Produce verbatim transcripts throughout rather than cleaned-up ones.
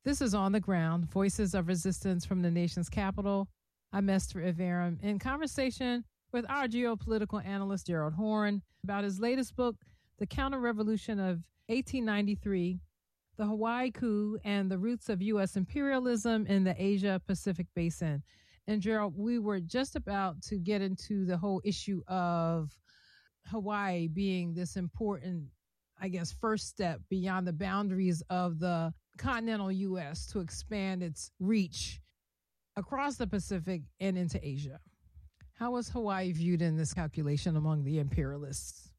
This is On the Ground, Voices of Resistance from the Nation's Capital. I'm Esther Iverem in conversation with our geopolitical analyst, Gerald Horne, about his latest book, The Counter-Revolution of eighteen ninety-three, The Hawaii Coup and the Roots of U S Imperialism in the Asia-Pacific Basin. And Gerald, we were just about to get into the whole issue of Hawaii being this important, I guess, first step beyond the boundaries of the continental U S to expand its reach across the Pacific and into Asia. How was Hawaii viewed in this calculation among the imperialists?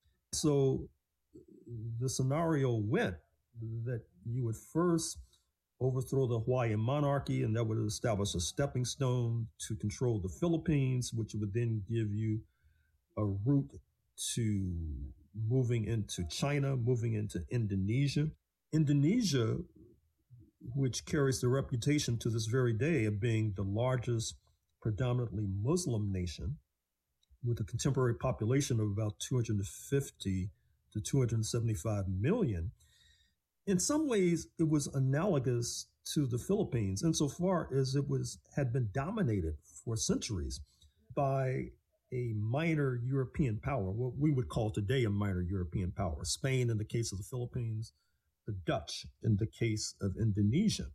So the scenario went that you would first overthrow the Hawaiian monarchy, and that would establish a stepping stone to control the Philippines, which would then give you a route to moving into China, moving into Indonesia. Indonesia, which carries the reputation to this very day of being the largest predominantly Muslim nation, with a contemporary population of about two hundred fifty to two hundred seventy-five million, in some ways, it was analogous to the Philippines insofar as it was had been dominated for centuries by a minor European power, what we would call today a minor European power. Spain in the case of the Philippines, the Dutch in the case of Indonesia.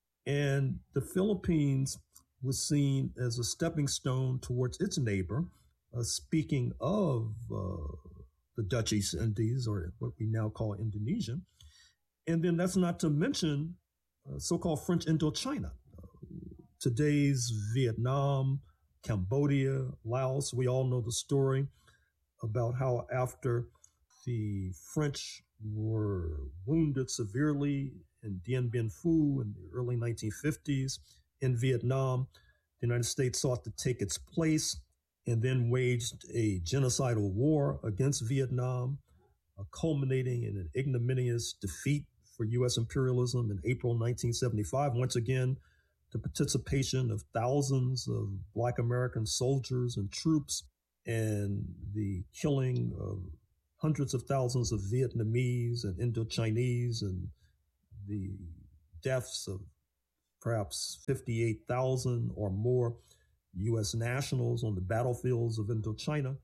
And the Philippines was seen as a stepping stone towards its neighbor. Uh, speaking of uh, the Dutch East Indies, or what we now call Indonesia. And then that's not to mention uh, so-called French Indochina, uh, today's Vietnam, Cambodia, Laos. We all know the story about how after the French were wounded severely in Dien Bien Phu in the early nineteen fifties in Vietnam, the United States sought to take its place and then waged a genocidal war against Vietnam, uh, culminating in an ignominious defeat for U S imperialism in April nineteen seventy-five. Once again, the participation of thousands of Black American soldiers and troops and the killing of hundreds of thousands of Vietnamese and Indochinese and the deaths of perhaps fifty-eight thousand or more U S nationals on the battlefields of Indochina.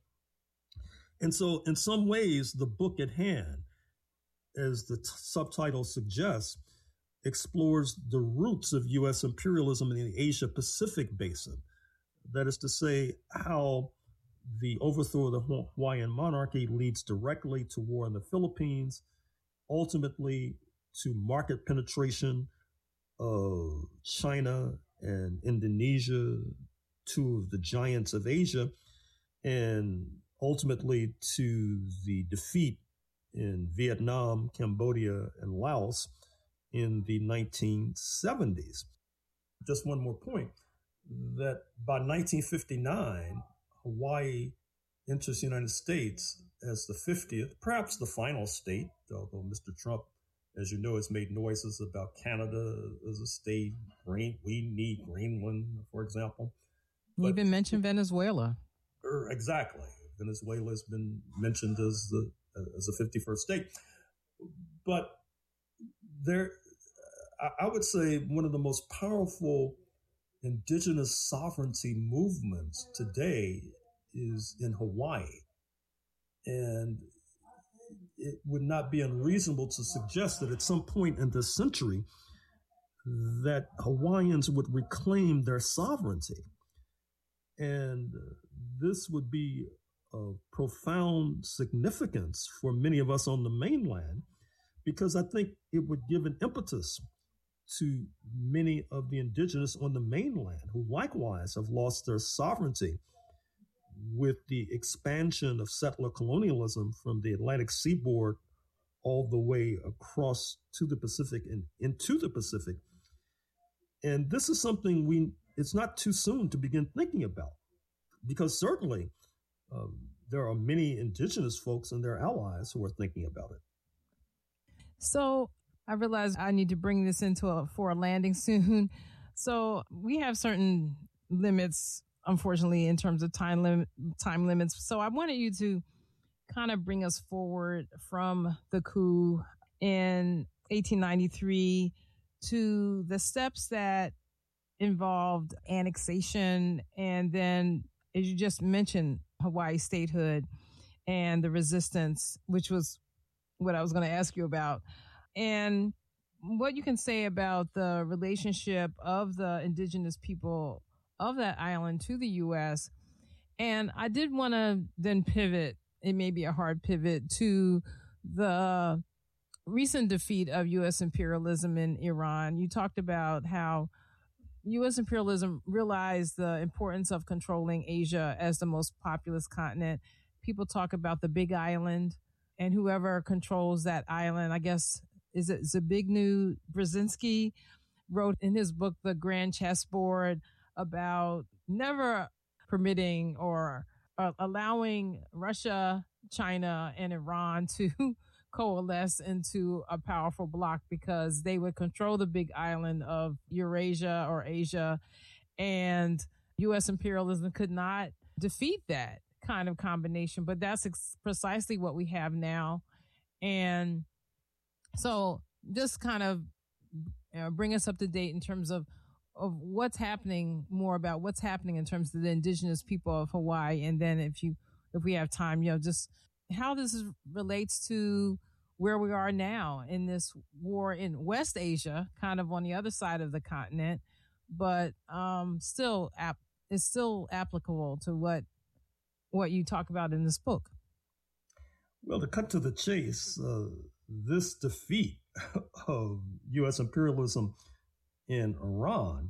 And so in some ways, the book at hand, as the t- subtitle suggests, explores the roots of U S imperialism in the Asia-Pacific basin. That is to say, how the overthrow of the Hawaiian monarchy leads directly to war in the Philippines, ultimately to market penetration of China and Indonesia, two of the giants of Asia, and ultimately to the defeat in Vietnam, Cambodia, and Laos in the nineteen seventies. Just one more point, that by nineteen fifty-nine, Hawaii enters the United States as the fiftieth, perhaps the final state, although Mister Trump, as you know, has made noises about Canada as a state. Green, we need Greenland, for example. You even mentioned Venezuela. Er, exactly. Venezuela has been mentioned as the as a fifty-first state. But there, I would say one of the most powerful indigenous sovereignty movements today is in Hawaii. And it would not be unreasonable to suggest that at some point in this century that Hawaiians would reclaim their sovereignty. And this would be of profound significance for many of us on the mainland, because I think it would give an impetus to many of the indigenous on the mainland who likewise have lost their sovereignty with the expansion of settler colonialism from the Atlantic seaboard all the way across to the Pacific and into the Pacific. And this is something we, it's not too soon to begin thinking about, because certainly um, there are many indigenous folks and their allies who are thinking about it. So I realize I need to bring this into a, for a landing soon. So we have certain limits, unfortunately, in terms of time limit, time limits. So I wanted you to kind of bring us forward from the coup in eighteen ninety-three to the steps that involved annexation and then, as you just mentioned, Hawaii statehood and the resistance, which was what I was going to ask you about, and what you can say about the relationship of the indigenous people of that island to the U S. And I did want to then pivot, it may be a hard pivot, to the recent defeat of U S imperialism in Iran. You talked about how U S imperialism realized the importance of controlling Asia as the most populous continent. People talk about the Big Island, and whoever controls that island, I guess, is it Zbigniew Brzezinski, wrote in his book, The Grand Chessboard, about never permitting or uh, allowing Russia, China, and Iran to coalesce into a powerful bloc because they would control the big island of Eurasia or Asia, and U S imperialism could not defeat that kind of combination. But that's ex- precisely what we have now. And so just kind of you know, bring us up to date in terms of of what's happening, more about what's happening in terms of the indigenous people of Hawaii. And then if you, if we have time, you know, just how this is, relates to where we are now in this war in West Asia, kind of on the other side of the continent, but um, still ap- is still applicable to what, what you talk about in this book. Well, to cut to the chase, uh, this defeat of U S imperialism in Iran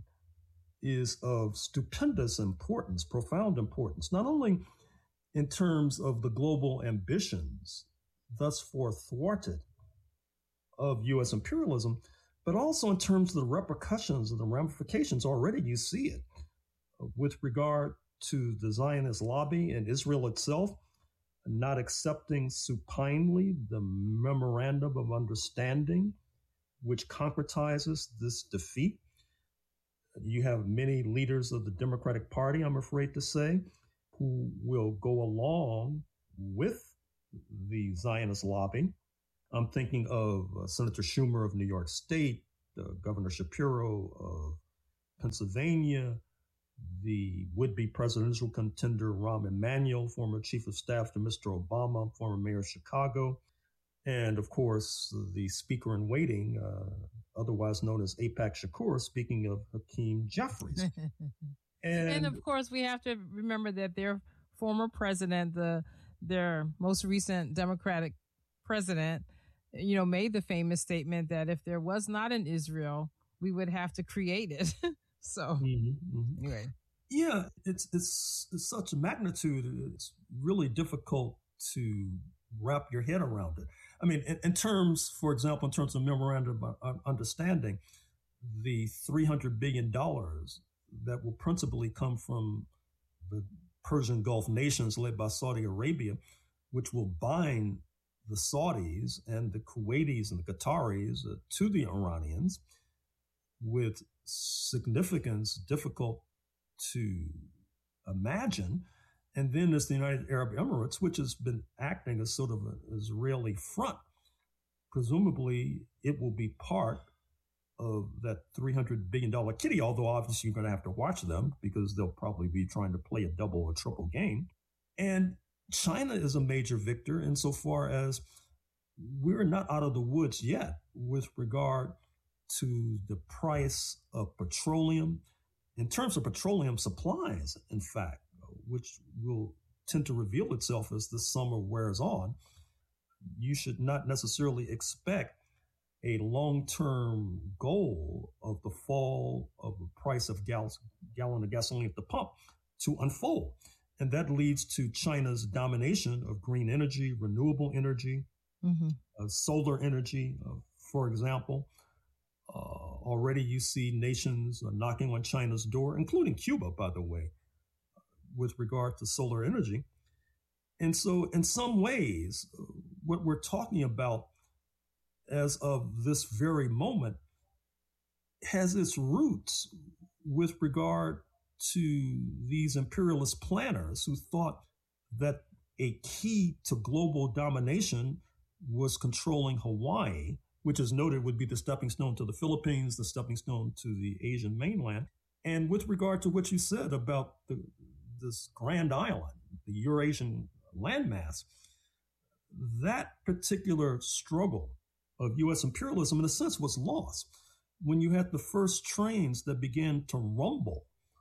is of stupendous importance, profound importance, not only in terms of the global ambitions thus far thwarted of U S imperialism, but also in terms of the repercussions and the ramifications. Already you see it with regard to the Zionist lobby and Israel itself not accepting supinely the memorandum of understanding which concretizes this defeat. You have many leaders of the Democratic Party, I'm afraid to say, who will go along with the Zionist lobby. I'm thinking of uh, Senator Schumer of New York State, uh, Governor Shapiro of Pennsylvania, the would-be presidential contender Rahm Emanuel, former chief of staff to Mister Obama, former mayor of Chicago, and of course, the speaker in waiting, uh, otherwise known as AIPAC Shakur, speaking of Hakeem Jeffries. and, and of course, we have to remember that their former president, the their most recent Democratic president, you know, made the famous statement that if there was not an Israel, we would have to create it. So mm-hmm, mm-hmm. anyway, yeah, it's, it's it's such a magnitude. It's really difficult to wrap your head around it. I mean, in, in terms, for example, in terms of memorandum of understanding, the three hundred billion dollars that will principally come from the Persian Gulf nations led by Saudi Arabia, which will bind the Saudis and the Kuwaitis and the Qataris uh, to the Iranians with significance difficult to imagine. And then there's the United Arab Emirates, which has been acting as sort of an Israeli front. Presumably, it will be part of that three hundred billion dollars kitty, although obviously you're going to have to watch them because they'll probably be trying to play a double or triple game. And China is a major victor insofar as we're not out of the woods yet with regard to the price of petroleum. In terms of petroleum supplies, in fact, which will tend to reveal itself as the summer wears on, you should not necessarily expect a long-term goal of the fall of the price of gal- gallon of gasoline at the pump to unfold. And that leads to China's domination of green energy, renewable energy, mm-hmm. uh, solar energy, uh, for example. Uh, already you see nations uh, knocking on China's door, including Cuba, by the way, with regard to solar energy. And so in some ways, what we're talking about as of this very moment has its roots with regard to these imperialist planners who thought that a key to global domination was controlling Hawaii, which is noted would be the stepping stone to the Philippines, the stepping stone to the Asian mainland. And with regard to what you said about the, this grand island, the Eurasian landmass, that particular struggle of U S imperialism, in a sense, was lost when you had the first trains that began to rumble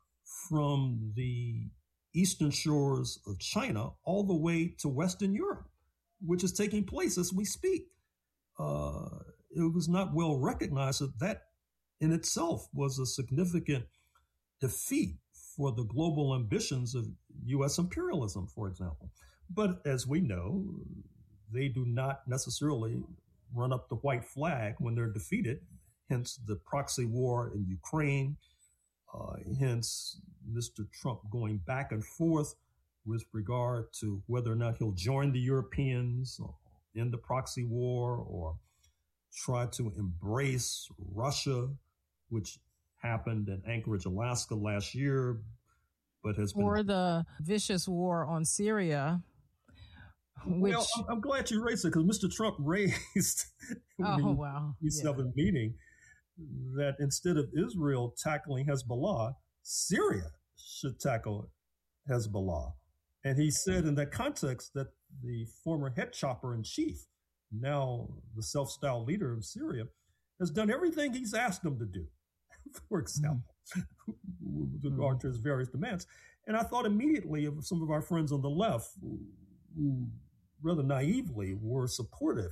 from the eastern shores of China all the way to Western Europe, which is taking place as we speak. Uh, it was not well recognized that that in itself was a significant defeat for the global ambitions of U S imperialism, for example. But as we know, they do not necessarily run up the white flag when they're defeated, hence the proxy war in Ukraine, uh, hence Mister Trump going back and forth with regard to whether or not he'll join the Europeans in the proxy war or try to embrace Russia, which happened in Anchorage, Alaska last year, but has been... Or the vicious war on Syria, which... Well, I'm, I'm glad you raised it, because Mister Trump raised oh, the wow. G seven yeah. meeting that instead of Israel tackling Hezbollah, Syria should tackle Hezbollah. And he said in that context that the former head chopper in chief, now the self-styled leader of Syria, has done everything he's asked them to do, for example, mm-hmm. with regard to his various demands. And I thought immediately of some of our friends on the left who, who rather naively were supportive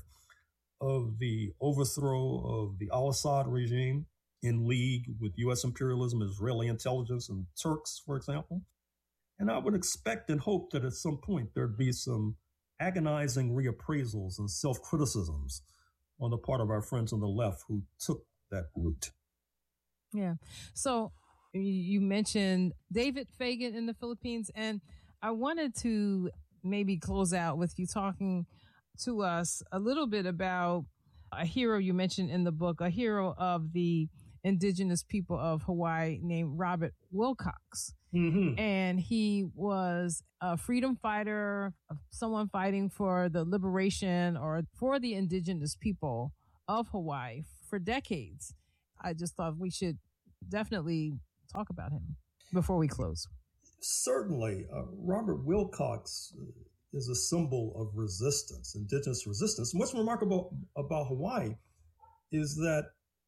of the overthrow of the al-Assad regime in league with U S imperialism, Israeli intelligence, and Turks, for example. And I would expect and hope that at some point there'd be some agonizing reappraisals and self-criticisms on the part of our friends on the left who took that route. Yeah. So you mentioned David Fagan in the Philippines, and I wanted to maybe close out with you talking to us a little bit about a hero you mentioned in the book, a hero of the indigenous people of Hawaii named Robert Wilcox. Mm-hmm. And he was a freedom fighter, someone fighting for the liberation or for the indigenous people of Hawaii for decades. I just thought we should definitely talk about him before we close. Certainly. Uh, Robert Wilcox is a symbol of resistance, indigenous resistance. And what's remarkable about Hawaii is that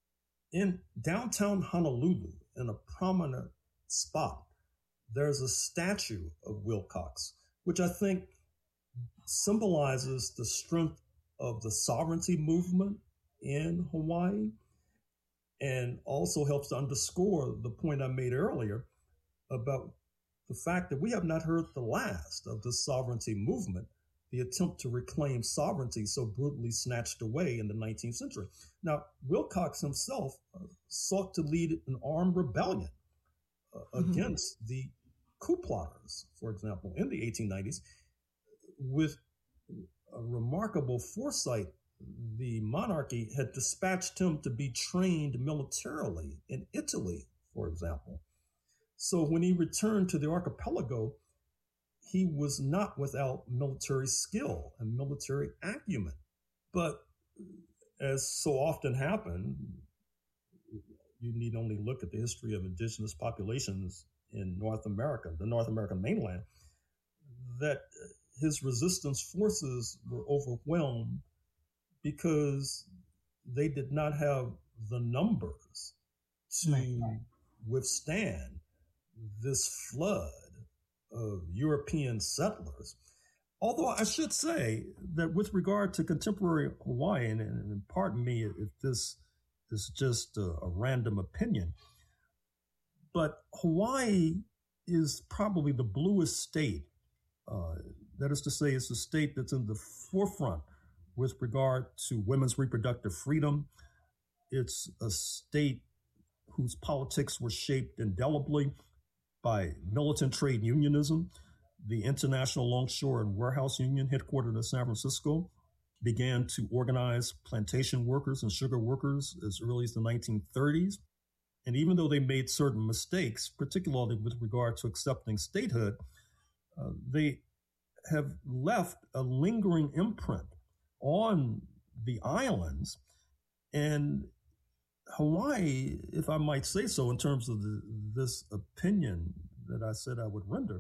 in downtown Honolulu, in a prominent spot, there's a statue of Wilcox, which I think symbolizes the strength of the sovereignty movement in Hawaii and also helps to underscore the point I made earlier about the fact that we have not heard the last of this sovereignty movement, the attempt to reclaim sovereignty so brutally snatched away in the nineteenth century. Now, Wilcox himself uh, sought to lead an armed rebellion uh, mm-hmm. against the coup plotters, for example, in the eighteen nineties. With a remarkable foresight, the monarchy had dispatched him to be trained militarily in Italy, for example. So when he returned to the archipelago, he was not without military skill and military acumen. But as so often happened, you need only look at the history of indigenous populations in North America, the North American mainland, that his resistance forces were overwhelmed because they did not have the numbers to right. withstand this flood of European settlers. Although I should say that with regard to contemporary Hawaiian, and pardon me if this is just a, a random opinion, but Hawaii is probably the bluest state. Uh, that is to say, it's a state that's in the forefront with regard to women's reproductive freedom. It's a state whose politics were shaped indelibly by militant trade unionism. The International Longshore and Warehouse Union, headquartered in San Francisco, began to organize plantation workers and sugar workers as early as the nineteen thirties. And even though they made certain mistakes, particularly with regard to accepting statehood, uh, they have left a lingering imprint on the islands And Hawaii, if I might say so, in terms of the, this opinion that I said I would render,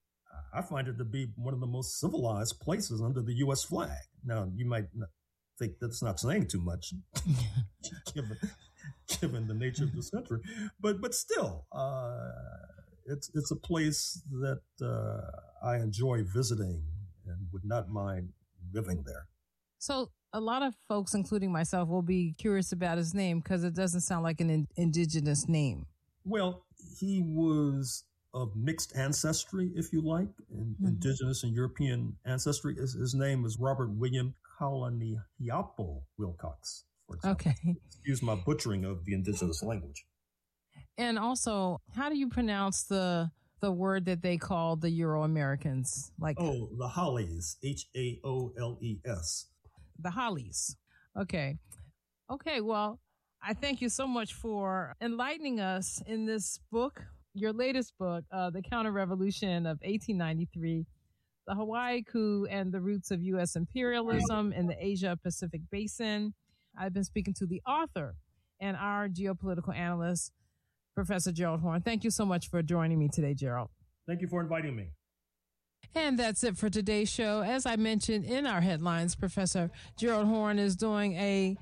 I find it to be one of the most civilized places under the U S flag. Now, you might think that's not saying too much, given, given the nature of this country, but but still, uh, it's it's a place that uh, I enjoy visiting and would not mind living there. So a lot of folks, including myself, will be curious about his name because it doesn't sound like an in- indigenous name. Well, he was of mixed ancestry, if you like, in, mm-hmm. indigenous and European ancestry. His, his name is Robert William Kalani'apo Wilcox, for example. Okay. Excuse my butchering of the indigenous language. And also, how do you pronounce the the word that they call the Euro-Americans? Like, oh, the Hollies, H A O L E S. The Hollies. Okay. Okay, well, I thank you so much for enlightening us in this book, your latest book, uh, The Counter-Revolution of eighteen ninety-three, The Hawaii Coup and the Roots of U S Imperialism in the Asia-Pacific Basin. I've been speaking to the author and our geopolitical analyst, Professor Gerald Horne. Thank you so much for joining me today, Gerald. Thank you for inviting me. And that's it for today's show. As I mentioned in our headlines, Professor Gerald Horne is doing a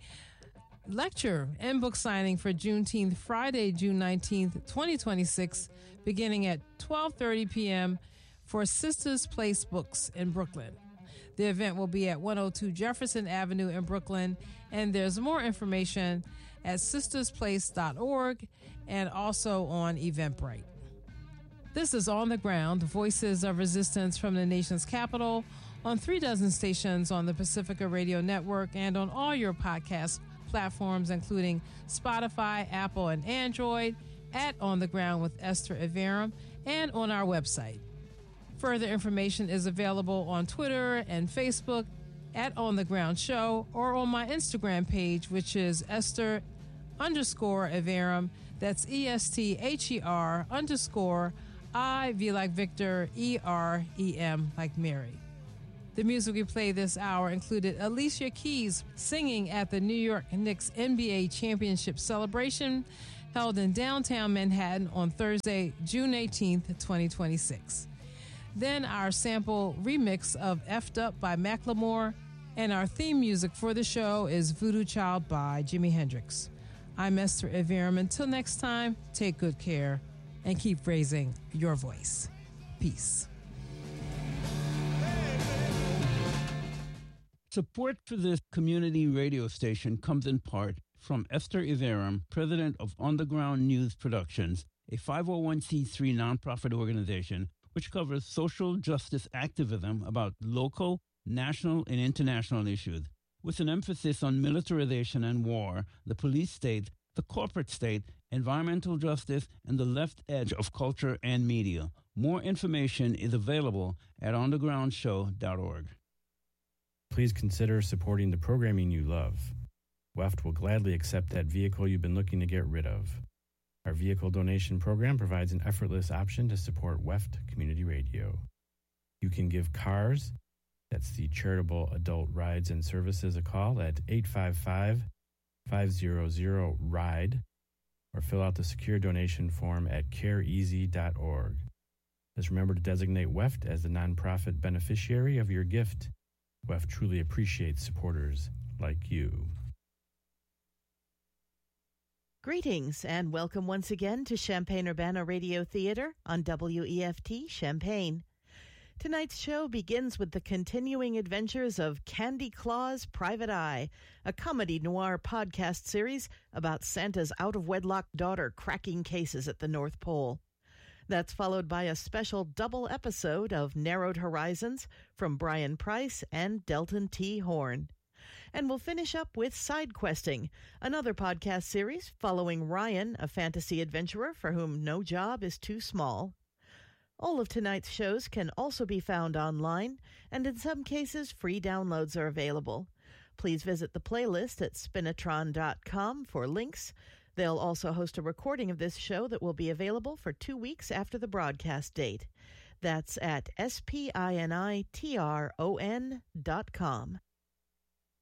lecture and book signing for Juneteenth, Friday, June nineteenth, twenty twenty-six, beginning at twelve thirty p.m. for Sisters Place Books in Brooklyn. The event will be at one oh two Jefferson Avenue in Brooklyn, and there's more information at sisters place dot org and also on Eventbrite. This is On the Ground, Voices of Resistance from the Nation's Capital, on three dozen stations on the Pacifica Radio Network and on all your podcast platforms, including Spotify, Apple, and Android, at On the Ground with Esther Iverem, and on our website. Further information is available on Twitter and Facebook at On the Ground Show, or on my Instagram page, which is Esther underscore Iverem. That's E S T H E R underscore I, V like Victor, E R E M like Mary. The music we played this hour included Alicia Keys singing at the New York Knicks N B A Championship celebration held in downtown Manhattan on Thursday, June eighteenth, twenty twenty-six. Then our sample remix of F'd Up by Macklemore, and our theme music for the show is Voodoo Child by Jimi Hendrix. I'm Esther Iverem. Until next time, take good care and keep raising your voice. Peace. Support for this community radio station comes in part from Esther Iverem, president of On the Ground News Productions, a five oh one c three nonprofit organization which covers social justice activism about local, national, and international issues, with an emphasis on militarization and war, the police state, the corporate state, environmental justice, and the left edge of culture and media. More information is available at on the ground show dot org. Please consider supporting the programming you love. W E F T will gladly accept that vehicle you've been looking to get rid of. Our vehicle donation program provides an effortless option to support W E F T Community Radio. You can give CARS, that's the Charitable Adult Rides and Services, a call at eight five five, five hundred, RIDE, or fill out the secure donation form at care easy dot org. Just remember to designate W E F T as the nonprofit beneficiary of your gift. W E F T truly appreciates supporters like you. Greetings and welcome once again to Champaign-Urbana Radio Theater on W E F T Champaign. Tonight's show begins with the continuing adventures of Candy Claw's Private Eye, a comedy noir podcast series about Santa's out-of-wedlock daughter cracking cases at the North Pole. That's followed by a special double episode of Narrowed Horizons from Brian Price and Delton T. Horn. And we'll finish up with Side Questing, another podcast series following Ryan, a fantasy adventurer for whom no job is too small. All of tonight's shows can also be found online, and in some cases, free downloads are available. Please visit the playlist at spinatron dot com for links. They'll also host a recording of this show that will be available for two weeks after the broadcast date. That's at spinitron dot com.